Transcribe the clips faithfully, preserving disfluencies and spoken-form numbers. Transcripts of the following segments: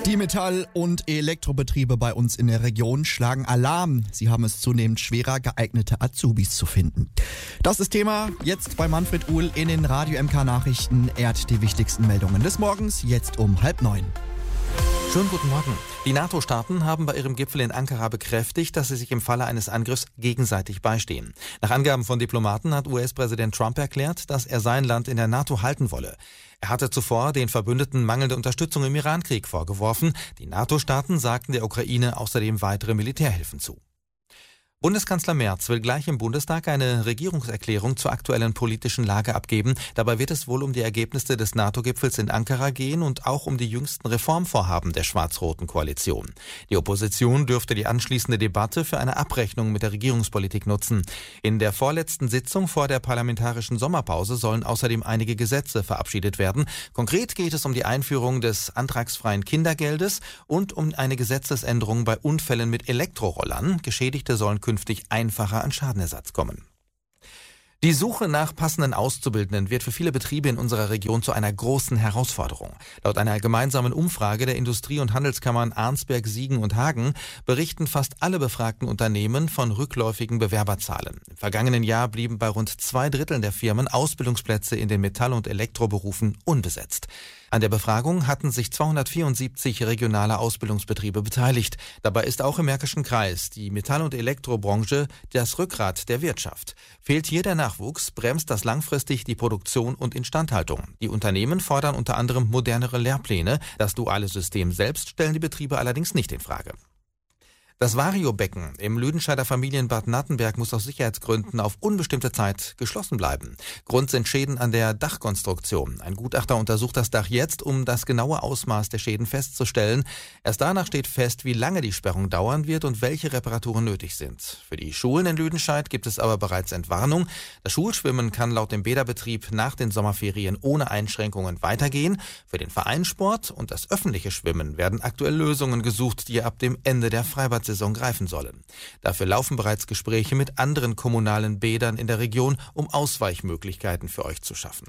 Die Metall- und Elektrobetriebe bei uns in der Region schlagen Alarm. Sie haben es zunehmend schwerer, geeignete Azubis zu finden. Das ist Thema jetzt bei Manfred Uhl in den Radio M K Nachrichten. Er hat die wichtigsten Meldungen des Morgens, jetzt um halb neun. Schönen guten Morgen. Die NATO-Staaten haben bei ihrem Gipfel in Ankara bekräftigt, dass sie sich im Falle eines Angriffs gegenseitig beistehen. Nach Angaben von Diplomaten hat U S-Präsident Trump erklärt, dass er sein Land in der NATO halten wolle. Er hatte zuvor den Verbündeten mangelnde Unterstützung im Iran-Krieg vorgeworfen. Die NATO-Staaten sagten der Ukraine außerdem weitere Militärhilfen zu. Bundeskanzler Merz will gleich im Bundestag eine Regierungserklärung zur aktuellen politischen Lage abgeben. Dabei wird es wohl um die Ergebnisse des NATO-Gipfels in Ankara gehen und auch um die jüngsten Reformvorhaben der schwarz-roten Koalition. Die Opposition dürfte die anschließende Debatte für eine Abrechnung mit der Regierungspolitik nutzen. In der vorletzten Sitzung vor der parlamentarischen Sommerpause sollen außerdem einige Gesetze verabschiedet werden. Konkret geht es um die Einführung des antragsfreien Kindergeldes und um eine Gesetzesänderung bei Unfällen mit Elektrorollern. Geschädigte sollen künftig einfacher an Schadenersatz kommen. Die Suche nach passenden Auszubildenden wird für viele Betriebe in unserer Region zu einer großen Herausforderung. Laut einer gemeinsamen Umfrage der Industrie- und Handelskammern Arnsberg, Siegen und Hagen berichten fast alle befragten Unternehmen von rückläufigen Bewerberzahlen. Im vergangenen Jahr blieben bei rund zwei Dritteln der Firmen Ausbildungsplätze in den Metall- und Elektroberufen unbesetzt. An der Befragung hatten sich zweihundertvierundsiebzig regionale Ausbildungsbetriebe beteiligt. Dabei ist auch im Märkischen Kreis die Metall- und Elektrobranche das Rückgrat der Wirtschaft. Fehlt hier der Nachwuchs, bremst das langfristig die Produktion und Instandhaltung. Die Unternehmen fordern unter anderem modernere Lehrpläne. Das duale System selbst stellen die Betriebe allerdings nicht in Frage. Das Variobecken im Lüdenscheider Familienbad Nattenberg muss aus Sicherheitsgründen auf unbestimmte Zeit geschlossen bleiben. Grund sind Schäden an der Dachkonstruktion. Ein Gutachter untersucht das Dach jetzt, um das genaue Ausmaß der Schäden festzustellen. Erst danach steht fest, wie lange die Sperrung dauern wird und welche Reparaturen nötig sind. Für die Schulen in Lüdenscheid gibt es aber bereits Entwarnung. Das Schulschwimmen kann laut dem Bäderbetrieb nach den Sommerferien ohne Einschränkungen weitergehen. Für den Vereinssport und das öffentliche Schwimmen werden aktuell Lösungen gesucht, die ab dem Ende der Freibad Saison greifen sollen. Dafür laufen bereits Gespräche mit anderen kommunalen Bädern in der Region, um Ausweichmöglichkeiten für euch zu schaffen.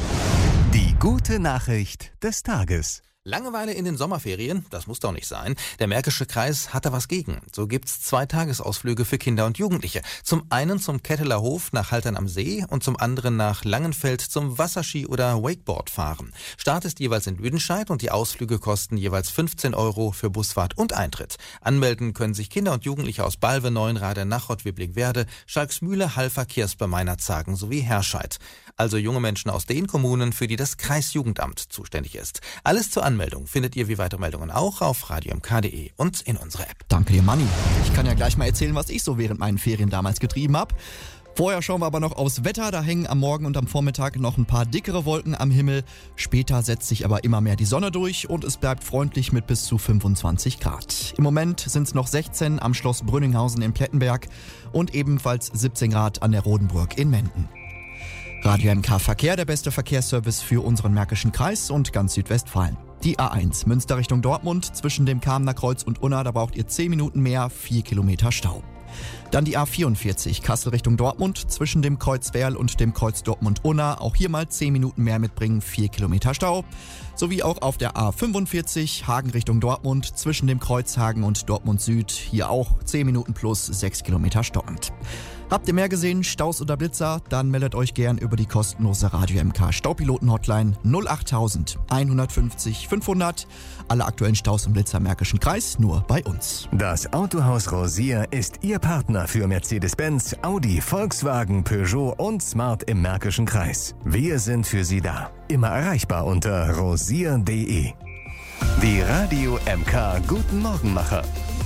Die gute Nachricht des Tages. Langeweile in den Sommerferien? Das muss doch nicht sein. Der Märkische Kreis hat da was gegen. So gibt's zwei Tagesausflüge für Kinder und Jugendliche. Zum einen zum Ketteler Hof nach Haltern am See und zum anderen nach Langenfeld zum Wasserski- oder Wakeboardfahren. Start ist jeweils in Lüdenscheid und die Ausflüge kosten jeweils fünfzehn Euro für Busfahrt und Eintritt. Anmelden können sich Kinder und Jugendliche aus Balve, Neuenrade, Nachod, Wiblingwerde, Schalksmühle, Halver, Kirspe, Meinerzhagen sowie Herscheid. Also junge Menschen aus den Kommunen, für die das Kreisjugendamt zuständig ist. Alles zur Anmeldung findet ihr wie weitere Meldungen auch auf radio m k punkt d e und in unserer App. Danke dir, Manni. Ich kann ja gleich mal erzählen, was ich so während meinen Ferien damals getrieben habe. Vorher schauen wir aber noch aufs Wetter. Da hängen am Morgen und am Vormittag noch ein paar dickere Wolken am Himmel. Später setzt sich aber immer mehr die Sonne durch und es bleibt freundlich mit bis zu fünfundzwanzig Grad. Im Moment sind es noch sechzehn am Schloss Brünninghausen in Plettenberg und ebenfalls siebzehn Grad an der Rodenburg in Menden. Radio M K Verkehr, der beste Verkehrsservice für unseren Märkischen Kreis und ganz Südwestfalen. Die A eins, Münster Richtung Dortmund, zwischen dem Kamener Kreuz und Unna, da braucht ihr zehn Minuten mehr, vier Kilometer Stau. Dann die A vierundvierzig, Kassel Richtung Dortmund, zwischen dem Kreuz Werl und dem Kreuz Dortmund-Unna, auch hier mal zehn Minuten mehr mitbringen, vier Kilometer Stau. Sowie auch auf der A fünfundvierzig, Hagen Richtung Dortmund, zwischen dem Kreuz Hagen und Dortmund Süd, hier auch zehn Minuten plus sechs Kilometer stockend. Habt ihr mehr gesehen, Staus oder Blitzer? Dann meldet euch gern über die kostenlose Radio M K Staupiloten-Hotline null acht eins fünfzig fünfhundert. Alle aktuellen Staus im Blitzer Märkischen Kreis nur bei uns. Das Autohaus Rosier ist Ihr Partner für Mercedes-Benz, Audi, Volkswagen, Peugeot und Smart im Märkischen Kreis. Wir sind für Sie da. Immer erreichbar unter rosier punkt d e. Die Radio M K Guten Morgenmacher.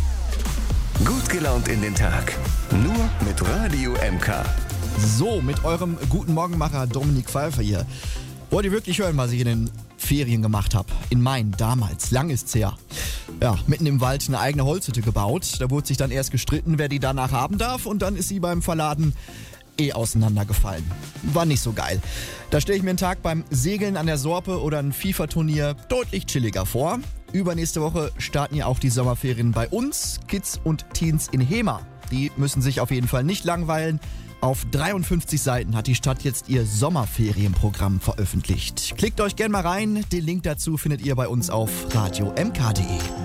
Gut gelaunt in den Tag. Nur mit Radio M K. So, mit eurem guten Morgenmacher Dominik Pfeiffer hier. Wollt ihr wirklich hören, was ich in den Ferien gemacht habe? In Main damals, lang ist's her. Ja, mitten im Wald eine eigene Holzhütte gebaut. Da wurde sich dann erst gestritten, wer die danach haben darf. Und dann ist sie beim Verladen eh auseinandergefallen. War nicht so geil. Da stelle ich mir einen Tag beim Segeln an der Sorpe oder ein FIFA-Turnier deutlich chilliger vor. Übernächste Woche starten ja auch die Sommerferien bei uns, Kids und Teens in Hema. die müssen sich auf jeden Fall nicht langweilen. Auf dreiundfünfzig Seiten hat die Stadt jetzt ihr Sommerferienprogramm veröffentlicht. Klickt euch gerne mal rein, den Link dazu findet ihr bei uns auf radio m k punkt d e.